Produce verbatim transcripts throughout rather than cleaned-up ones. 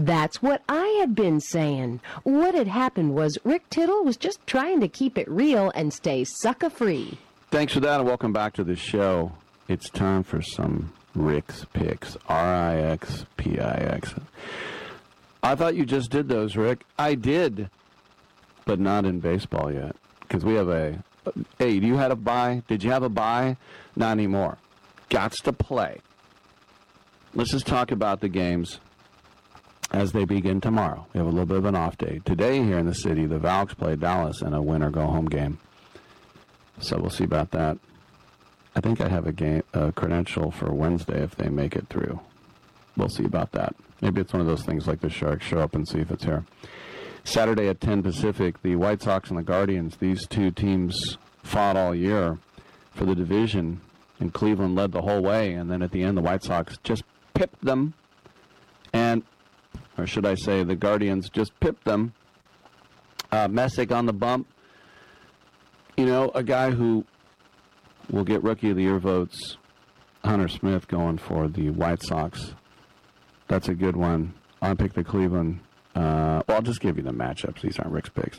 That's what I had been saying. What had happened was Rick Tittle was just trying to keep it real and stay sucker-free. Thanks for that, and welcome back to the show. It's time for some Rick's Picks. R I X P I X. I thought you just did those, Rick. I did, but not in baseball yet, because we have a... Hey, you had a bye? Did you have a bye? Not anymore. Gots to play. Let's just talk about the games as they begin tomorrow. We have a little bit of an off day. Today here in the city, the Valks play Dallas in a win-or-go-home game. So we'll see about that. I think I have a game a credential for Wednesday if they make it through. We'll see about that. Maybe it's one of those things like the Sharks, show up and see if it's here. Saturday at ten Pacific, the White Sox and the Guardians, these two teams fought all year for the division, and Cleveland led the whole way, and then at the end the White Sox just pipped them, and, or should I say the Guardians just pipped them. Uh, Messick on the bump. You know, a guy who will get Rookie of the Year votes, Hunter Smith going for the White Sox. That's a good one. I'll pick the Cleveland. Uh, well, I'll just give you the matchups. These aren't Rick's picks.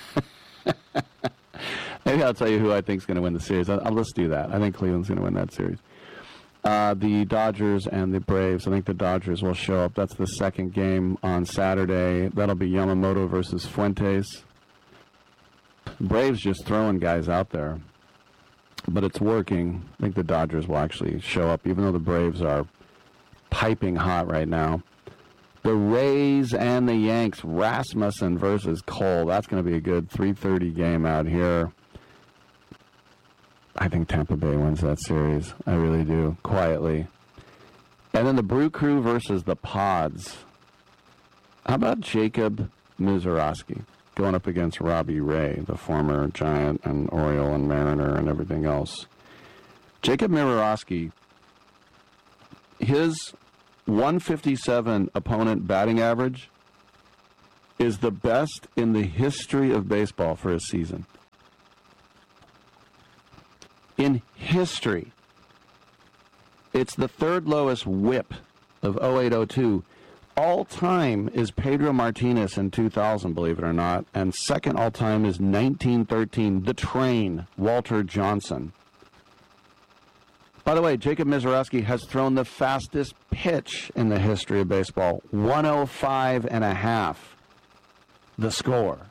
Maybe I'll tell you who I think is going to win the series. I'll, I'll let's do that. I think Cleveland's going to win that series. Uh, the Dodgers and the Braves. I think the Dodgers will show up. That's the second game on Saturday. That'll be Yamamoto versus Fuentes. Braves just throwing guys out there, but it's working. I think the Dodgers will actually show up, even though the Braves are piping hot right now. The Rays and the Yanks, Rasmussen versus Cole. That's going to be a good three thirty game out here. I think Tampa Bay wins that series. I really do, quietly. And then the Brew Crew versus the Pods. How about Jacob Misiorowski going up against Robbie Ray, the former Giant and Oriole and Mariner and everything else? Jacob Misiorowski, his one fifty-seven opponent batting average is the best in the history of baseball for a season. In history. It's the third lowest whip of oh eight oh two. All time is Pedro Martinez in two thousand, believe it or not, and second all time is nineteen thirteen, the Train, Walter Johnson. By the way, Jacob Misiorowski has thrown the fastest pitch in the history of baseball, one oh five and a half, the score.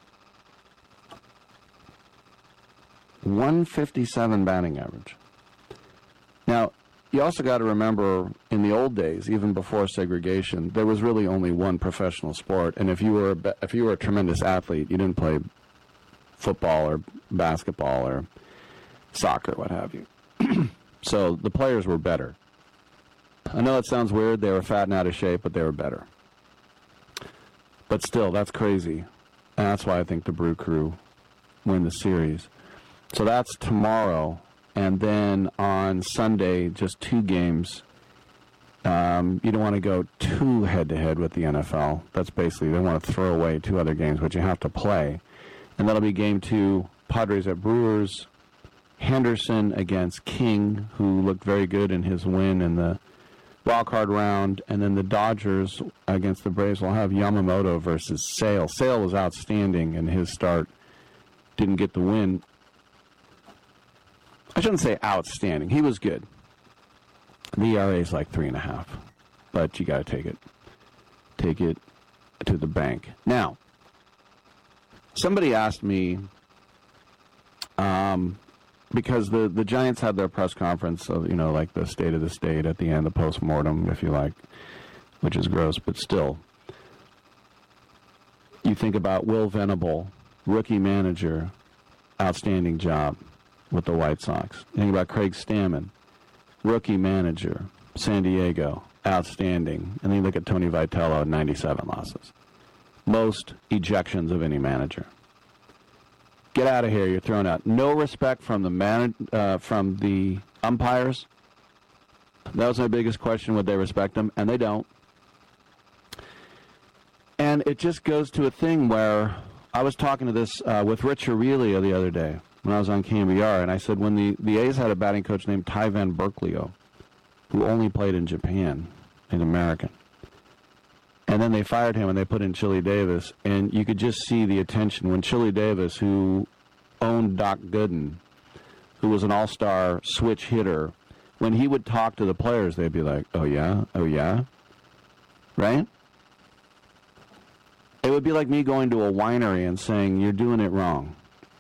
one fifty-seven batting average. Now, you also got to remember, in the old days, even before segregation, there was really only one professional sport, and if you were a, if you were a tremendous athlete, you didn't play football or basketball or soccer, what have you. So the players were better. I know it sounds weird. They were fat and out of shape, but they were better. But still, that's crazy. And that's why I think the Brew Crew win the series. So that's tomorrow. And then on Sunday, just two games. Um, you don't want to go too head-to-head with the N F L. That's basically, they want to throw away two other games, but you have to play. And that'll be game two, Padres at Brewers. Henderson against King, who looked very good in his win in the wild card round. And then the Dodgers against the Braves will have Yamamoto versus Sale. Sale was outstanding in his start. Didn't get the win. I shouldn't say outstanding. He was good. The E R A is like three and a half. But you got to take it. Take it to the bank. Now, somebody asked me... Um, Because the, the Giants had their press conference of, you know, like the state of the state at the end, the post-mortem, if you like, which is gross, but still. You think about Will Venable, rookie manager, outstanding job with the White Sox. You think about Craig Stammen, rookie manager, San Diego, outstanding. And then you look at Tony Vitello, ninety-seven losses. Most ejections of any manager. Get out of here, you're thrown out. No respect from the man, uh, from the umpires. That was my biggest question, would they respect them? And they don't. And it just goes to a thing where I was talking to this uh, with Rich Aurelio the other day when I was on K M B R, and I said when the, the A's had a batting coach named Ty Van Berkelio, who only played in Japan, an American. And then they fired him and they put in Chili Davis. And you could just see the attention when Chili Davis, who owned Doc Gooden, who was an all-star switch hitter, when he would talk to the players, they'd be like, oh, yeah? Oh, yeah? Right? It would be like me going to a winery and saying, you're doing it wrong.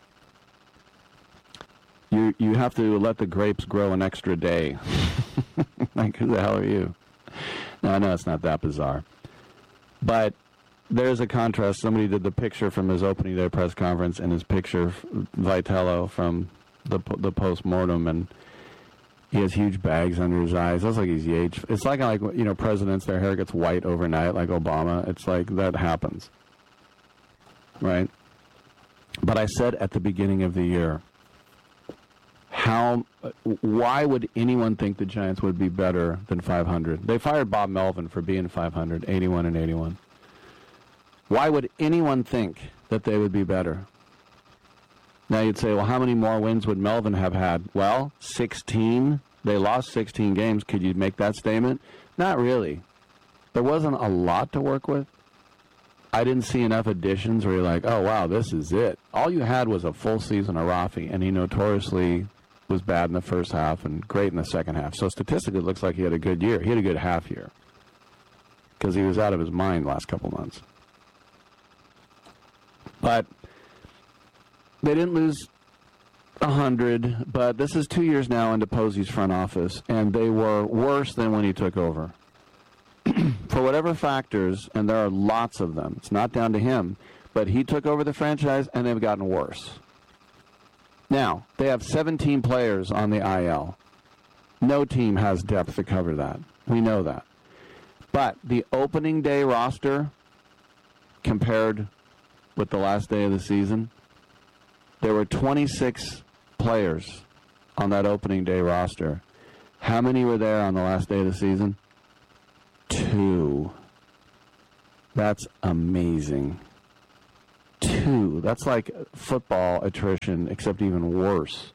You you have to let the grapes grow an extra day. Like, who the hell are you? No, I know it's not that bizarre. But there's a contrast. Somebody did the picture from his opening day press conference and his picture, Vitello, from the the post-mortem, and he has huge bags under his eyes. That's like he's aged. It's like, like, you know, presidents, their hair gets white overnight, like Obama. It's like that happens. Right? But I said at the beginning of the year, how, why would anyone think the Giants would be better than five hundred? They fired Bob Melvin for being five hundred, eighty-one and eighty-one. Why would anyone think that they would be better? Now you'd say, well, how many more wins would Melvin have had? Well, sixteen. They lost sixteen games. Could you make that statement? Not really. There wasn't a lot to work with. I didn't see enough additions where you're like, oh, wow, this is it. All you had was a full season of Rafi, and he notoriously was bad in the first half and great in the second half. So statistically, it looks like he had a good year. He had a good half year because he was out of his mind the last couple months. But they didn't lose one hundred, but this is two years now into Posey's front office, and they were worse than when he took over. For whatever factors, and there are lots of them, it's not down to him, but he took over the franchise, and they've gotten worse. Now, they have seventeen players on the I L. No team has depth to cover that. We know that. But the opening day roster, compared with the last day of the season, there were twenty-six players on that opening day roster. How many were there on the last day of the season? Two. That's amazing. Two. That's like football attrition, except even worse.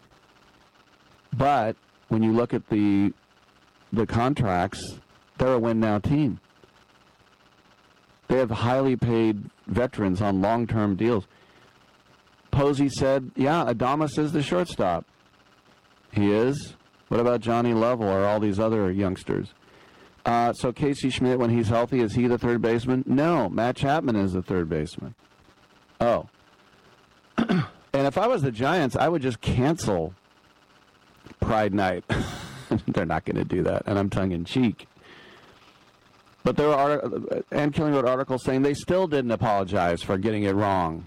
But when you look at the the contracts, they're a win-now team. They have highly paid veterans on long-term deals. Posey said, yeah, Adames is the shortstop. He is. What about Johnny Lovell or all these other youngsters? Uh, so Casey Schmidt, when he's healthy, is he the third baseman? No, Matt Chapman is the third baseman. Oh. And if I was the Giants, I would just cancel Pride Night. They're not going to do that, and I'm tongue-in-cheek. But there are, Ann Killing wrote articles saying they still didn't apologize for getting it wrong.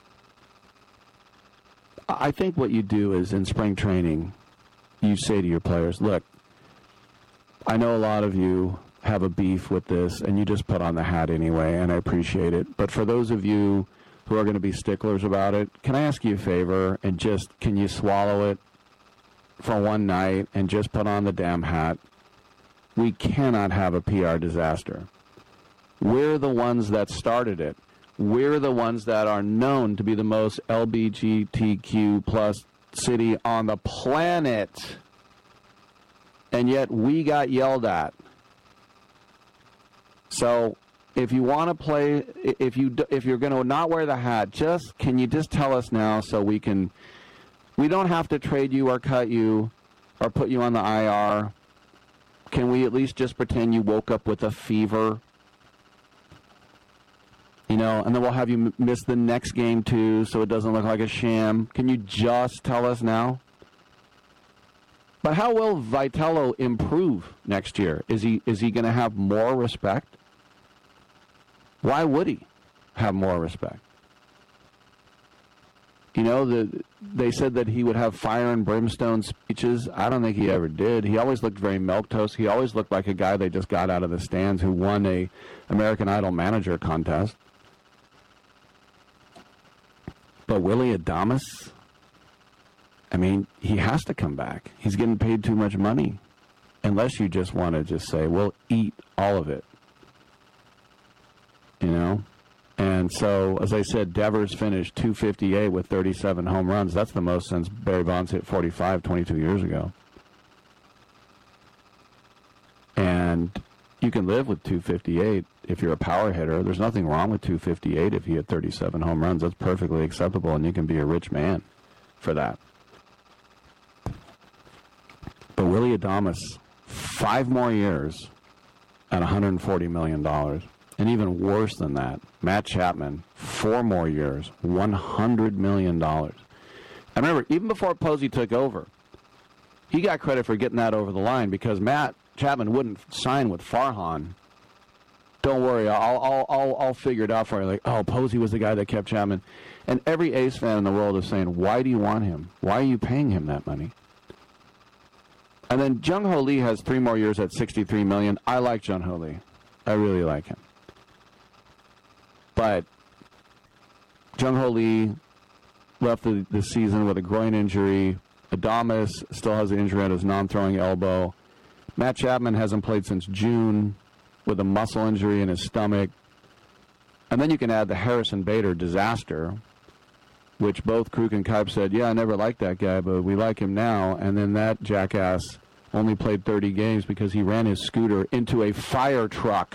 I think what you do is in spring training, you say to your players, look, I know a lot of you have a beef with this, and you just put on the hat anyway, and I appreciate it. But for those of you who are going to be sticklers about it, can I ask you a favor, and just, can you swallow it for one night and just put on the damn hat? We cannot have a P R disaster. We're the ones that started it. We're the ones that are known to be the most L G B T Q plus city on the planet. And yet we got yelled at. So if you want to play, if, you, if you're going to not wear the hat, just can you just tell us now so we can, we don't have to trade you or cut you or put you on the I R. Can we at least just pretend you woke up with a fever? You know, and then we'll have you m- miss the next game too, so it doesn't look like a sham. Can you just tell us now? But how will Vitello improve next year? Is he is he going to have more respect? Why would he have more respect? You know, the, they said that he would have fire and brimstone speeches. I don't think he ever did. He always looked very milquetoast. He always looked like a guy they just got out of the stands who won a American Idol manager contest. But Willie Adames, I mean, he has to come back. He's getting paid too much money. Unless you just want to just say, we'll eat all of it. You know? And so, as I said, Devers finished two fifty-eight with thirty-seven home runs. That's the most since Barry Bonds hit forty-five twenty-two years ago. And you can live with two fifty-eight if you're a power hitter. There's nothing wrong with two fifty-eight if you hit thirty-seven home runs. That's perfectly acceptable, and you can be a rich man for that. But Willy Adames, five more years at one hundred forty million dollars. And even worse than that, Matt Chapman, four more years, one hundred million dollars. I remember, even before Posey took over, he got credit for getting that over the line because Matt Chapman wouldn't sign with Farhan. Don't worry, I'll, I'll, I'll, I'll figure it out for you. Like, oh, Posey was the guy that kept Chapman. And every A's fan in the world is saying, why do you want him? Why are you paying him that money? And then Jung Ho Lee has three more years at sixty-three million dollars. I like Jung Ho Lee. I really like him. But Jung Ho Lee left the, the season with a groin injury. Adames still has an injury at his non-throwing elbow. Matt Chapman hasn't played since June with a muscle injury in his stomach. And then you can add the Harrison Bader disaster, which both Kruk and Kuip said, yeah, I never liked that guy, but we like him now. And then that jackass only played thirty games because he ran his scooter into a fire truck.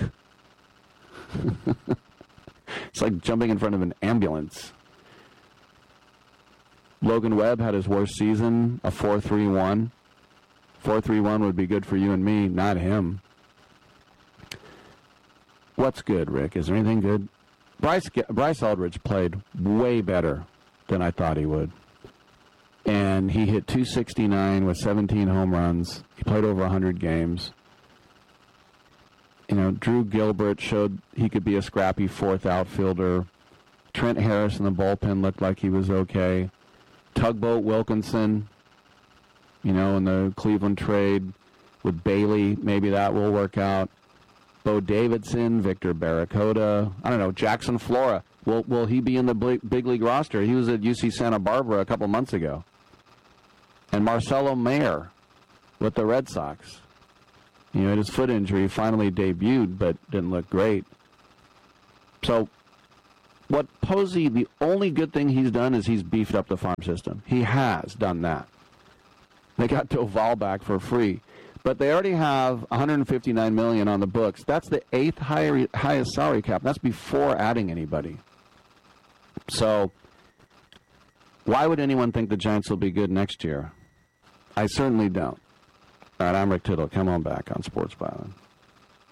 It's like jumping in front of an ambulance. Logan Webb had his worst season, a four three one. four three one would be good for you and me, not him. What's good, Rick? Is there anything good? Bryce, Bryce Aldridge played way better than I thought he would. And he hit two sixty-nine with seventeen home runs. He played over one hundred games. You know, Drew Gilbert showed he could be a scrappy fourth outfielder. Trent Harris in the bullpen looked like he was okay. Tugboat Wilkinson, you know, in the Cleveland trade with Bailey, maybe that will work out. Bo Davidson, Victor Barracuda, I don't know, Jackson Flora. Will, will he be in the big, big league roster? He was at U C Santa Barbara a couple months ago. And Marcelo Mayer with the Red Sox. You know, his foot injury finally debuted, but didn't look great. So, what Posey, the only good thing he's done is he's beefed up the farm system. He has done that. They got Doval back for free. But they already have one hundred fifty-nine million dollars on the books. That's the eighth higher, highest salary cap. That's before adding anybody. So, why would anyone think the Giants will be good next year? I certainly don't. All right, I'm Rick Tittle. Come on back on Sports Byline.